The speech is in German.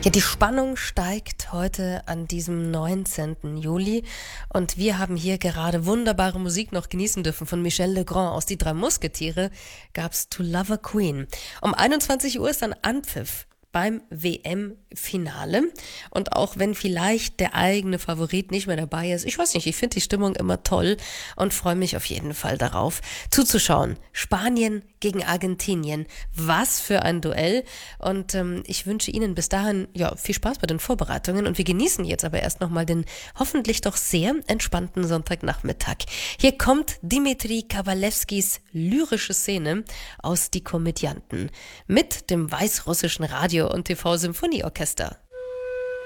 Ja, die Spannung steigt heute an diesem 19. Juli und wir haben hier gerade wunderbare Musik noch genießen dürfen. Von Michel Legrand aus Die drei Musketiere gab's To Love a Queen. Um 21 Uhr ist dann Anpfiff beim WM-Finale. Und auch wenn vielleicht der eigene Favorit nicht mehr dabei ist, ich weiß nicht, ich finde die Stimmung immer toll und freue mich auf jeden Fall darauf, zuzuschauen. Spanien gegen Argentinien. Was für ein Duell. Und ich wünsche Ihnen bis dahin ja viel Spaß bei den Vorbereitungen. Und wir genießen jetzt aber erst nochmal den hoffentlich doch sehr entspannten Sonntagnachmittag. Hier kommt Dimitri Kabalewskis lyrische Szene aus Die Komödianten mit dem weißrussischen Radio- und TV-Symphonieorchester.